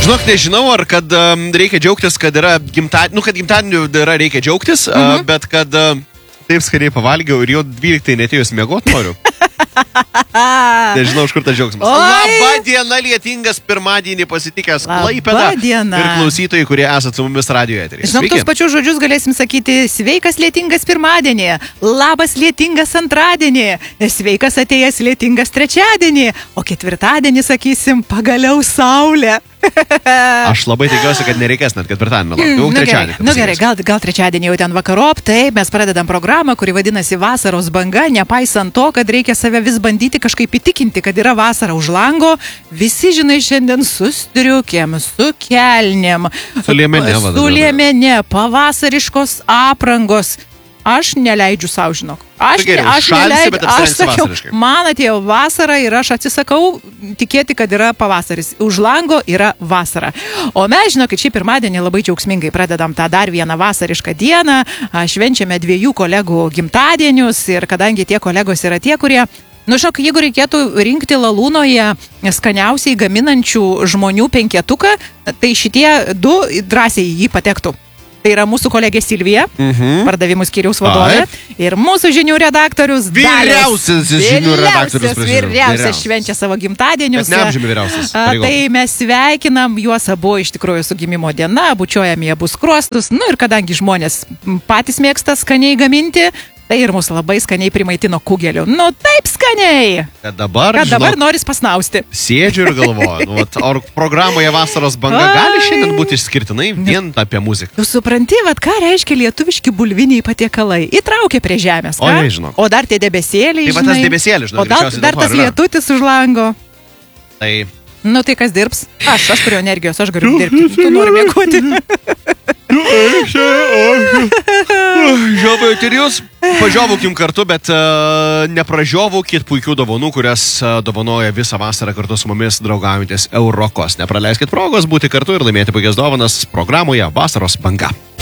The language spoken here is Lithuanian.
Žinok, nežinau, ar kad reikia džiaugtis, kad yra gimtadienį, kad gimtadienį yra reikia džiaugtis, bet kad taip skaniai pavalgiau ir jau 12 netėjus miegot noriu. Nežinau, iš kur tas džiaugsmas. Labą dieną, lietingas pirmadienį pasitikęs Klaipėdą ir klausytojai, kurie esat su mumis radijo eteryje. Žinom, tos pačius žodžius galėsim sakyti: sveikas lietingas pirmadienį, labas lietingas antradienį, sveikas atėjęs lietingas trečiadienį, o ketvirtadienį sakysim pagaliau saulė. Aš labai tikiuosi, kad nereikės net ketvirtadienį laukti. Jau trečiadienį. Nu gerai, gal trečiadienį jau ten vakarop, taip, mes pradedam programą, kuri vadinasi Vasaros banga, nepaisant to, kad reikia save vis bandyti kažkaip įtikinti, kad yra vasara už lango. Visi, žinai, šiandien su striukėm, su kelnėm, su liemenė, pavasariškos aprangos. Aš neleidžiu savo, žinok. Aš sakiau, man atėjo vasara ir aš atsisakau tikėti, kad yra pavasaris. Už lango yra vasara. O mes, žinok, šį pirmadienį labai džiaugsmingai pradedam tą dar vieną vasarišką dieną. Švenčiame 2 kolegų gimtadienius ir kadangi tie kolegos yra tie, kurie... Nu, žinok, jeigu reikėtų rinkti Lalūnoje skaniausiai gaminančių žmonių 5-tuką, tai šitie 2 drąsiai jį patektų. Tai yra mūsų kolegė Silvija, pardavimų skyriaus vadovė, ir mūsų žinių redaktorius Vyriausias žinių redaktorius. Vyriausias švenčia savo gimtadienius. Bet neamžiumi vyriausias. Tai mes sveikinam juos abu iš tikrųjų su gimimo diena, bučiuojam jie abu skruostus. Nu ir kadangi žmonės patys mėgsta skaniai gaminti, tai ir mūsų labai skaniai primaitino kugeliu. Nu taip skaniai. Kad dabar noris pasnausti. Sėdžiu ir galvoju, ar programoje Vasaros banga gali šiandien būti išskirtinai vien apie muziką. Tu supranti, ką reiškia lietuviški bulviniai patiekalai? Įtraukia prie žemės, ką? O, žinok. O dar tie debesėliai, žinai. Tai tas debesėlis, žinai. O dar tas lietutis už lango. Tai... Nu tai kas dirbs? Aš turiu energijos, aš galiu dirbti. Tu nori mėgoti. Žiovojot ir jūs, pažiovaukim kartu, bet nepražiovokit puikių dovanų, kurias dovanoja visą vasarą kartu su mumis draugaujantis Eurokos. Nepraleiskit progos būti kartu ir laimėti puikias dovanas programoje Vasaros banga.